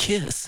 kiss.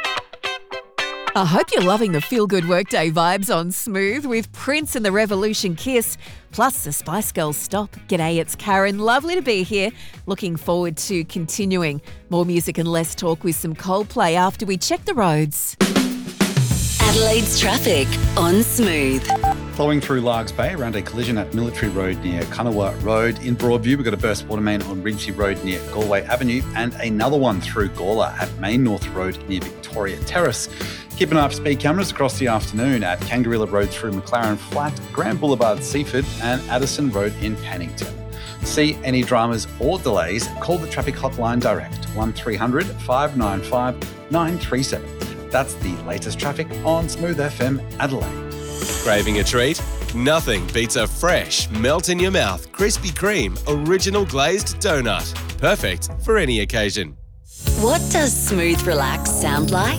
I hope you're loving the feel-good workday vibes on Smooth with Prince and the Revolution Kiss, plus the Spice Girls Stop. G'day, it's Karen. Lovely to be here. Looking forward to continuing more music and less talk with some Coldplay after we check the roads. Adelaide's traffic on Smooth. Flowing through Largs Bay around a collision at Military Road near Kunawa Road. In Broadview, we've got a burst water main on Ridgely Road near Galway Avenue and another one through Gawler at Main North Road near Victoria Terrace. Keep an eye for speed cameras across the afternoon at Kangarilla Road through McLaren Flat, Grand Boulevard Seaford and Addison Road in Pannington. See any dramas or delays, call the traffic hotline direct, 1300 595 937. That's the latest traffic on Smooth FM Adelaide. Craving a treat? Nothing beats a fresh, melt-in-your-mouth Krispy Kreme original glazed donut. Perfect for any occasion. What does Smooth Relax sound like?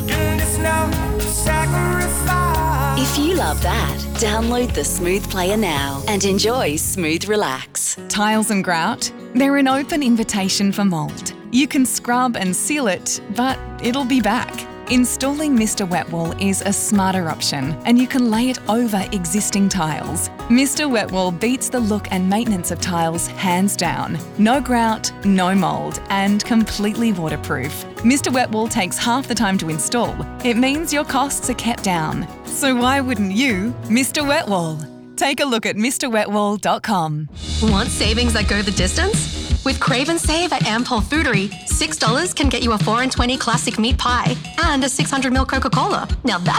If you love that, download the Smooth Player now and enjoy Smooth Relax. Tiles and grout, they're an open invitation for mould. You can scrub and seal it, but it'll be back. Installing Mr. Wetwall is a smarter option, and you can lay it over existing tiles. Mr. Wetwall beats the look and maintenance of tiles hands down. No grout, no mould, and completely waterproof. Mr. Wetwall takes half the time to install. It means your costs are kept down. So why wouldn't you, Mr. Wetwall? Take a look at MrWetwall.com. Want savings that go the distance? With Crave and Save at Ampol Foodery, $6 can get you a 4 and 20 classic meat pie and a 600ml Coca-Cola. Now that's